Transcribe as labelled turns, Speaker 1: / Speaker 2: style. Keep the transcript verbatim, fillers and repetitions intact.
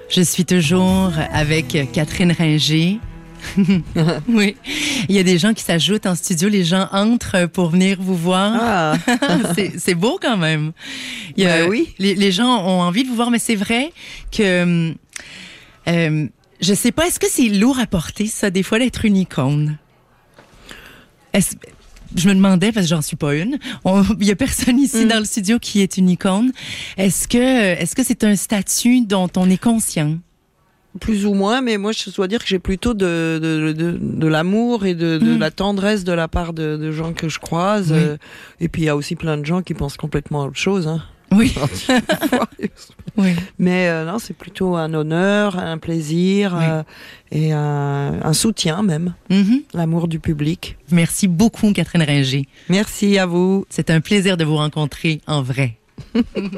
Speaker 1: Je suis toujours avec Catherine Ringer. Oui, il y a des gens qui s'ajoutent en studio, les gens entrent pour venir vous voir.
Speaker 2: Ah.
Speaker 1: c'est, c'est beau quand même. Il y a,
Speaker 2: ben oui.
Speaker 1: Les, les gens ont envie de vous voir, mais c'est vrai que euh, je sais pas, est-ce que c'est lourd à porter ça des fois d'être une icône? Est-ce, je me demandais parce que j'en suis pas une. Il y a personne ici mm. dans le studio qui est une icône. Est-ce que est-ce que c'est un statut dont on est conscient?
Speaker 2: Plus ou moins, mais moi je dois dire que j'ai plutôt de, de, de, de l'amour et de, de mmh. la tendresse de la part de, de gens que je croise. Oui. Euh, et puis il y a aussi plein de gens qui pensent complètement à autre chose. Hein.
Speaker 1: Oui. Oui.
Speaker 2: Mais euh, non, c'est plutôt un honneur, un plaisir oui. euh, et un, un soutien même. Mmh. L'amour du public.
Speaker 1: Merci beaucoup, Catherine Ringer.
Speaker 2: Merci à vous.
Speaker 1: C'est un plaisir de vous rencontrer en vrai.